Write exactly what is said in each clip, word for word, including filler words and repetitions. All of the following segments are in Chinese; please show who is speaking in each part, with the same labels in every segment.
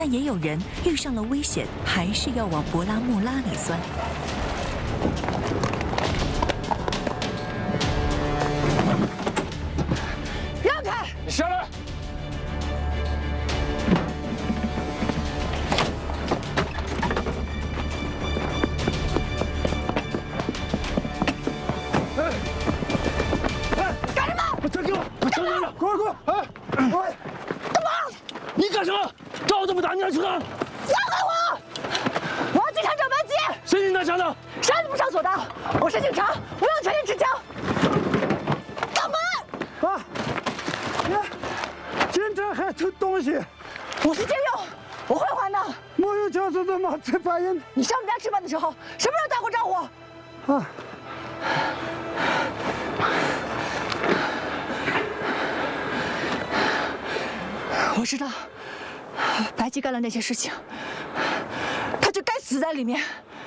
Speaker 1: 但也有人遇上了危险，还是要往博拉木拉里钻。
Speaker 2: 让开！
Speaker 3: 你下来！哎哎，干什么？站住！站住！快快快！哎，喂，
Speaker 2: 干嘛？
Speaker 3: 你干什么？照这么打你还吃啊？
Speaker 2: 放开我！我要警察找白吉。
Speaker 3: 谁是你拿枪的？
Speaker 2: 谁让你不上锁的？我是警察，我有权利持枪。干嘛？
Speaker 4: 啊！呀，警察还偷东西！
Speaker 2: 我是借用，我会还的。
Speaker 4: 没有交出的吗？这白人，
Speaker 2: 你上我们家吃饭的时候，什么时候打过招呼？
Speaker 4: 啊！
Speaker 2: 我知道，白吉干了那些事情，他就该死在里面。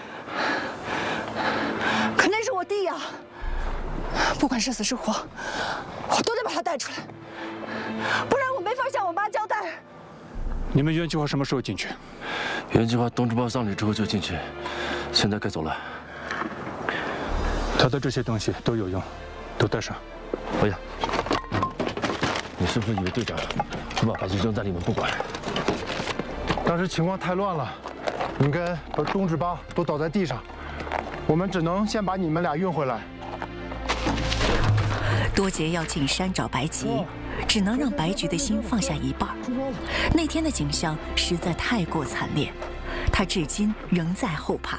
Speaker 2: 可那是我弟呀，不管是死是活，我都得把他带出来，不然我没法向我妈交代。
Speaker 5: 你们原计划什么时候进去？
Speaker 3: 原计划冬至报葬礼之后就进去，现在该走了。
Speaker 5: 他的这些东西都有用，都带上。
Speaker 3: 不要。你是不是以为队长会把白吉扔在里面不管？
Speaker 4: 当时情况太乱了，应该把冬至八都倒在地上，我们只能先把你们俩运回来。
Speaker 1: 多杰要进山找白吉，只能让白菊的心放下一半。那天的景象实在太过惨烈，他至今仍在后怕。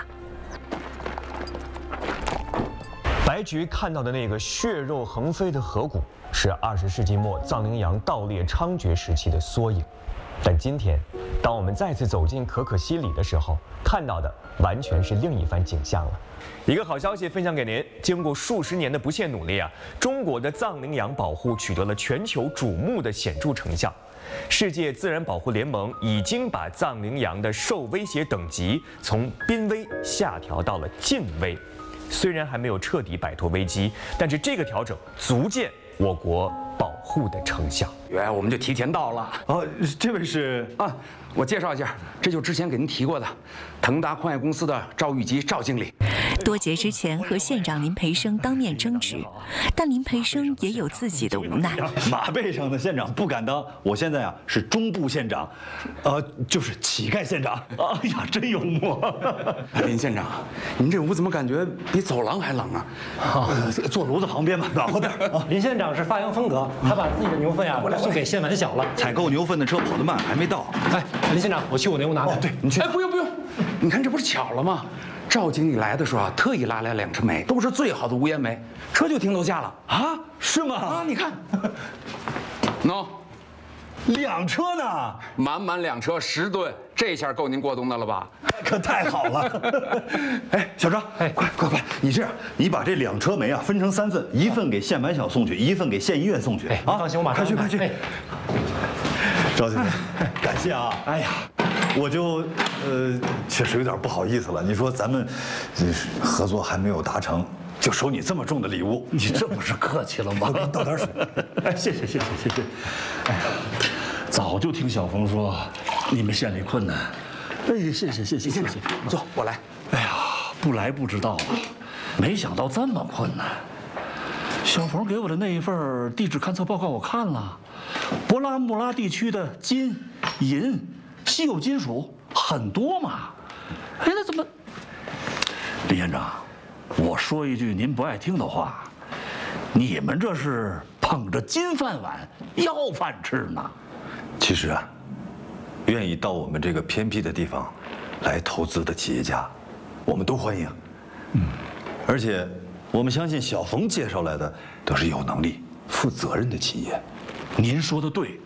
Speaker 6: 白菊看到的那个血肉横飞的河谷，是二十世纪末藏羚羊盗猎猖獗时期的缩影。但今天，当我们再次走进可可西里的时候，看到的完全是另一番景象了。一个好消息分享给您：经过数十年的不懈努力啊，中国的藏羚羊保护取得了全球瞩目的显著成效。世界自然保护联盟已经把藏羚羊的受威胁等级从濒危下调到了近危。虽然还没有彻底摆脱危机，但是这个调整足见我国保护的成效。
Speaker 7: 原来我们就提前到了。
Speaker 8: 哦，这位是
Speaker 7: 啊，我介绍一下，这就是之前给您提过的腾达矿业公司的赵玉吉赵经理。
Speaker 1: 多杰之前和县长林培生当面争执，但林培生也有自己的无奈。
Speaker 8: 马背上的县长不敢当，我现在啊是中部县长，呃，就是乞丐县长。哎呀，真幽默！
Speaker 7: 林县长，您这屋怎么感觉比走廊还冷啊？
Speaker 8: 啊，坐炉子旁边吧，暖和点啊。
Speaker 9: 林县长是发扬风格，他把自己的牛粪呀送给县管小了。
Speaker 8: 采购牛粪的车跑得慢，还没到。
Speaker 9: 哎，林县长，我去我那屋拿去。
Speaker 8: 哦，对，你去。
Speaker 7: 哎，不用不用，你看这不是巧了吗？赵经理来的时候啊，特意拉来两车煤，都是最好的无烟煤，车就停楼下了
Speaker 8: 啊？是吗？
Speaker 7: 啊，你看，喏，
Speaker 8: 两车呢，
Speaker 7: 满满两车十吨，这下够您过冬的了吧？
Speaker 8: 可太好了！哎，小张，哎，快快快，你这样，你把这两车煤啊分成三份，一份给县板小送去，一份给县医院送去。
Speaker 9: 哎，啊，放心，我马上
Speaker 8: 快去快去。赵经理，感谢啊！哎呀。我就呃，确实有点不好意思了。你说咱们合作还没有达成，就收你这么重的礼物，
Speaker 3: 你这不是客气了吗？
Speaker 8: 我给你倒点水。
Speaker 3: 哎，谢谢谢谢谢谢。哎呀，早就听小冯说你们县里困难。哎，谢谢谢谢谢谢。
Speaker 7: 坐，我来。
Speaker 3: 哎呀，不来不知道啊，没想到这么困难。小冯给我的那一份地质勘测报告我看了，博拉木拉地区的金、银。稀有金属很多嘛，哎，那怎么？李县长，我说一句您不爱听的话，你们这是捧着金饭碗要饭吃呢。
Speaker 8: 其实啊，愿意到我们这个偏僻的地方来投资的企业家，我们都欢迎。嗯，而且我们相信小冯介绍来的都是有能力、负责任的企业。
Speaker 3: 您说的对。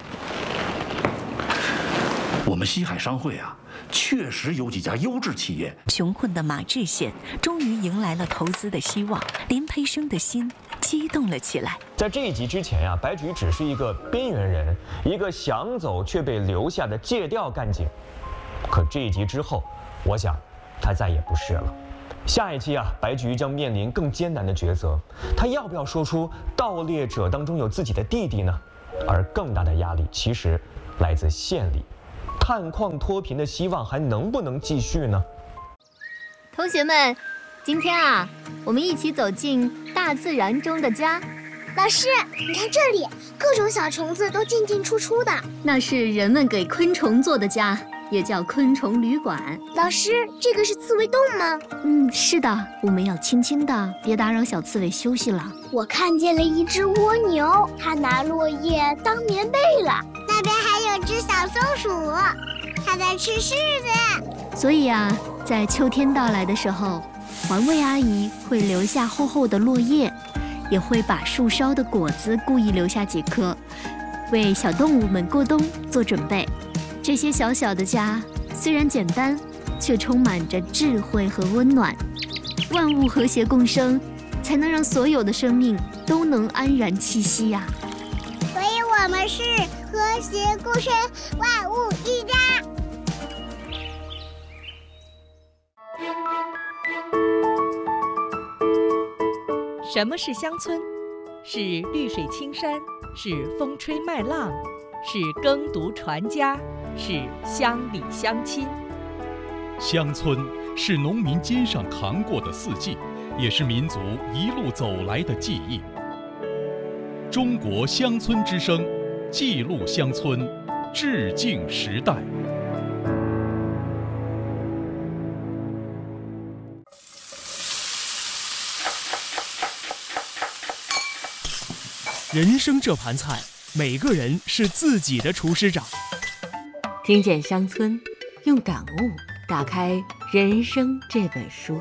Speaker 3: 我们西海商会啊，确实有几家优质企业。
Speaker 1: 穷困的马志县终于迎来了投资的希望，林培生的心激动了起来。
Speaker 6: 在这一集之前呀、啊，白菊只是一个边缘人，一个想走却被留下的借调干警。可这一集之后，我想他再也不是了。下一期啊，白菊将面临更艰难的抉择，他要不要说出盗猎者当中有自己的弟弟呢？而更大的压力其实来自县里。 探矿脱贫的希望还能不能继续呢？
Speaker 10: 同学们，今天啊，我们一起走进大自然中的家。
Speaker 11: 老师，你看这里，各种小虫子都进进出出的，
Speaker 10: 那是人们给昆虫做的家，也叫昆虫旅馆。
Speaker 11: 老师，这个是刺猬洞吗？
Speaker 10: 嗯，是的，我们要轻轻的，别打扰小刺猬休息了。
Speaker 11: 我看见了一只蜗牛，它拿落叶当棉被了。那边还有只小松鼠，它在吃柿子。
Speaker 10: 所以啊，在秋天到来的时候，环卫阿姨会留下厚厚的落叶，也会把树梢的果子故意留下几颗，为小动物们过冬做准备。这些小小的家虽然简单，却充满着智慧和温暖。万物和谐共生，才能让所有的生命都能安然栖息呀、啊。
Speaker 11: 所以我们是和谐共生，万物一家。
Speaker 12: 什么是乡村？是绿水青山，是风吹麦浪，是耕读传家，是乡里乡亲。
Speaker 13: 乡村是农民肩上扛过的四季，也是民族一路走来的记忆。中国乡村之声，记录乡村，致敬时代。
Speaker 14: 人生这盘菜，每个人是自己的厨师长。
Speaker 15: 听见乡村，用感悟打开《人生》这本书。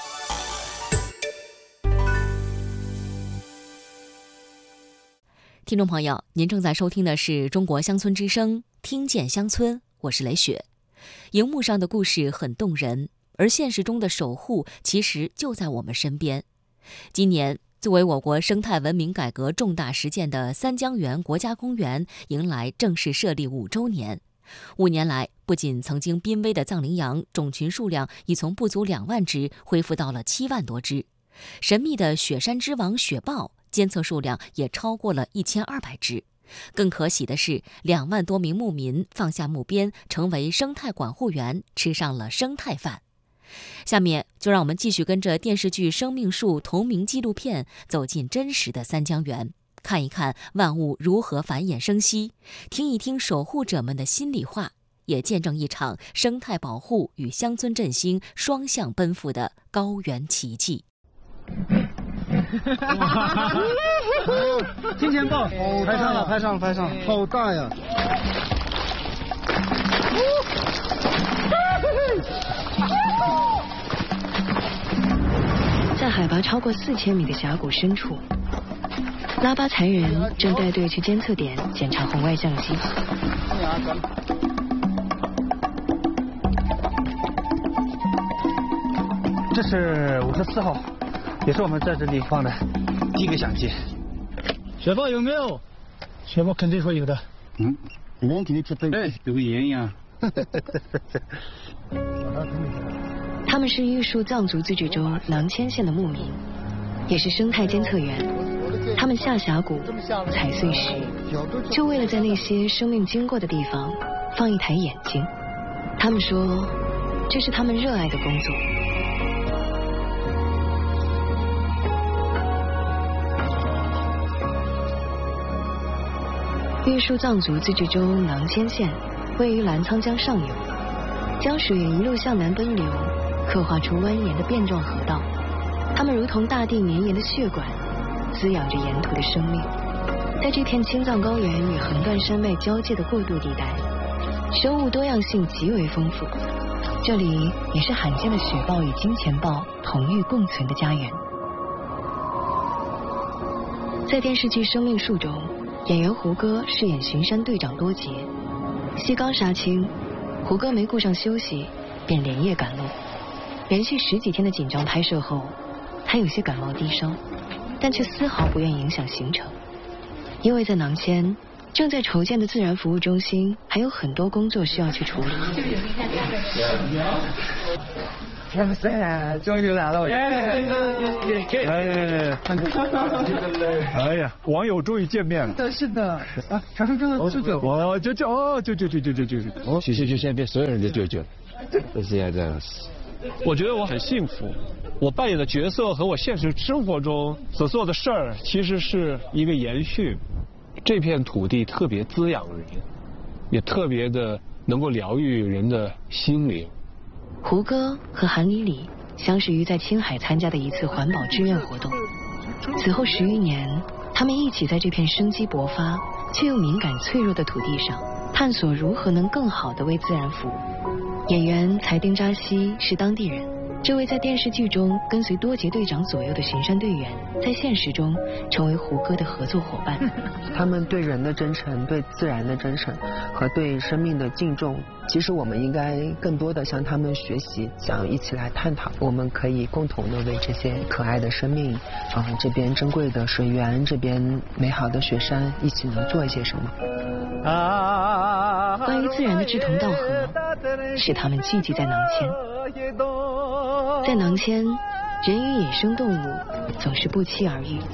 Speaker 16: 听众朋友，您正在收听的是中国乡村之声，听见乡村，我是雷雪。荧幕上的故事很动人，而现实中的守护其实就在我们身边。今年，作为我国生态文明改革重大实践的三江源国家公园迎来正式设立五周年。五年来，不仅曾经濒危的藏羚羊种群数量已从不足两万只恢复到了七万多只，神秘的雪山之王雪豹监测数量也超过了一千二百只。更可喜的是，两万多名牧民放下木鞭，成为生态管护员，吃上了生态饭。下面就让我们继续跟着电视剧《生命树》同名纪录片走进真实的三江源，看一看万物如何繁衍生息，听一听守护者们的心里话，也见证一场生态保护与乡村振兴双向奔赴的高原奇迹。
Speaker 17: 金钱豹，拍上了，拍上了，拍上了，好大呀！
Speaker 18: 在海拔超过四千米的峡谷深处，拉巴才人正带队去监测点检查红外相机。
Speaker 17: 这是五十四号，也是我们在这里放的第一个相机。雪豹有没有？雪豹肯定会有的。嗯，人肯定吃对，哎，有个盐呀。
Speaker 18: 他们是玉树藏族自治州囊谦县的牧民，也是生态监测员。他们下峡谷采碎石，就为了在那些生命经过的地方放一台眼睛。他们说，这是他们热爱的工作。玉树藏族自治州囊谦县位于澜沧江上游，江水一路向南奔流，刻画出蜿蜒的变状河道。它们如同大地绵延的血管，滋养着沿途的生命。在这片青藏高原与横断山脉交界的过渡地带，生物多样性极为丰富。这里也是罕见的雪豹与金钱豹同域共存的家园。在电视剧《生命树》中，演员胡歌饰演巡山队长多杰。西刚杀青，胡歌没顾上休息，便连夜赶路。连续十几天的紧张拍摄后，他有些感冒低烧，但却丝毫不愿影响行程，因为在囊谦正在筹建的自然服务中心还有很多工作需要去处理。
Speaker 17: 哇塞，终于来了！哎哎哎呀，网友终于见面了。
Speaker 19: 是的，是的。啊，长生这个舅舅，
Speaker 17: 我舅舅哦，舅舅舅舅舅舅舅。哦，
Speaker 19: 舅舅就现在变所有人的舅舅。这现在，
Speaker 17: 我觉得我很幸福。我扮演的角色和我现实生活中所做的事儿，其实是一个延续。这片土地特别滋养人，也特别的能够疗愈人的心灵。
Speaker 18: 胡歌和韩李李相识于在青海参加的一次环保志愿活动，此后十余年，他们一起在这片生机勃发却又敏感脆弱的土地上，探索如何能更好地为自然服务。演员才丁扎西是当地人，这位在电视剧中跟随多杰队长左右的巡山队员，在现实中成为胡歌的合作伙伴。
Speaker 20: 他们对人的真诚、对自然的真诚和对生命的敬重，其实我们应该更多的向他们学习，想一起来探讨，我们可以共同的为这些可爱的生命，啊、呃，这边珍贵的水源，这边美好的雪山，一起能做一些什么。
Speaker 18: 关于自然的志同道合，使他们聚集在囊谦。在囊谦，人与野生动物总是不期而遇。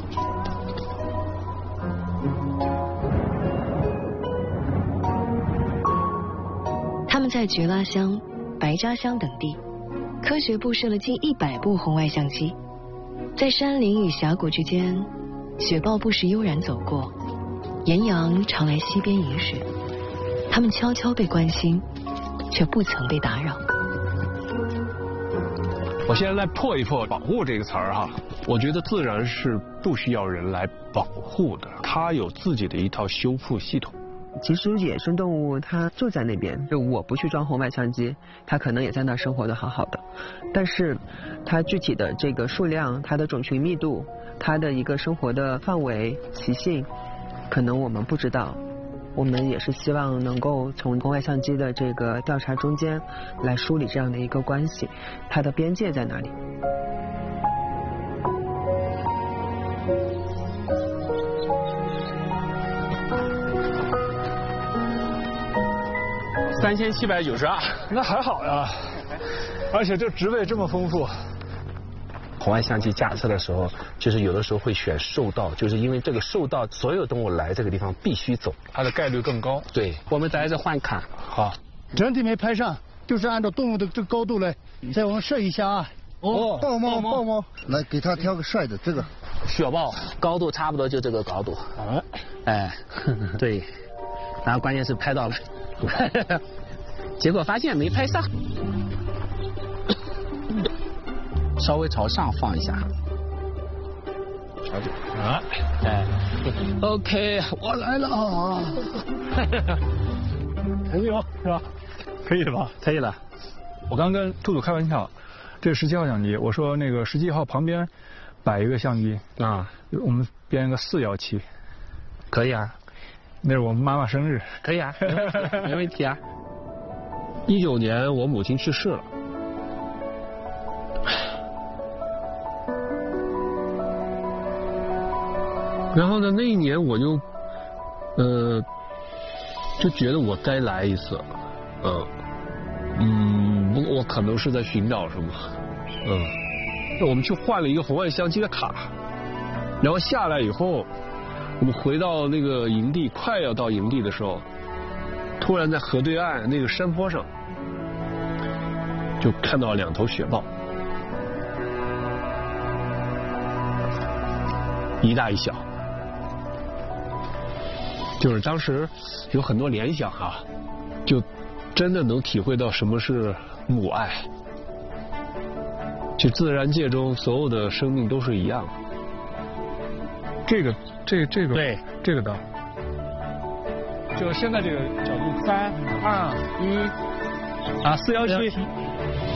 Speaker 18: 他们在觉拉乡、白扎乡等地，科学部设了近一百部红外相机，在山林与峡谷之间，雪豹不时悠然走过，岩羊常来溪边饮水，他们悄悄被关心，却不曾被打扰。
Speaker 17: 我现在来破一破保护这个词儿哈，我觉得自然是不需要人来保护的，它有自己的一套修复系统。
Speaker 20: 其实野生动物它就在那边，就我不去装红外相机，它可能也在那生活的好好的，但是它具体的这个数量、它的种群密度、它的一个生活的范围、习性，可能我们不知道。我们也是希望能够从红外相机的这个调查中间来梳理这样的一个关系，它的边界在哪里？
Speaker 17: 三千七百九十二，那还好呀，而且这植被这么丰富。
Speaker 19: 红外相机驾车的时候，就是有的时候会选兽道，就是因为这个兽道所有动物来这个地方必须走，
Speaker 17: 它的概率更高。
Speaker 19: 对，我们在这换卡。
Speaker 17: 好，
Speaker 21: 整体没拍上，就是按照动物的这个高度来，再我们设一下啊。
Speaker 22: 哦，豹猫，豹猫，来给他挑个帅的，这个
Speaker 19: 雪豹高度差不多就这个高度。啊，哎，对，然后关键是拍到了，结果发现没拍上。稍微朝上放一下，
Speaker 17: 啊，
Speaker 19: 哎 ，OK， 我来了，
Speaker 17: 可以吗？是吧？可以了吧？
Speaker 19: 可以了。
Speaker 17: 我刚跟兔兔开玩笑，这是十七号相机，我说那个十七号旁边摆一个相机啊，我们编个四幺七，
Speaker 19: 可以啊。
Speaker 17: 那是我们妈妈生日，
Speaker 19: 可以啊，没问题啊。一九年我母亲去世了。然后呢，那一年我就，呃，就觉得我该来一次，嗯，嗯，我我可能是在寻找什么，嗯，那我们去换了一个红外相机的卡，然后下来以后，我们回到那个营地，快要到营地的时候，突然在河对岸那个山坡上，就看到两头雪豹，一大一小。就是当时有很多联想啊，就真的能体会到什么是母爱。就自然界中所有的生命都是一样的。
Speaker 17: 这个，这这个，
Speaker 19: 对，
Speaker 17: 这个的，就现在这个角度，
Speaker 19: 三二一，
Speaker 17: 啊，四幺七。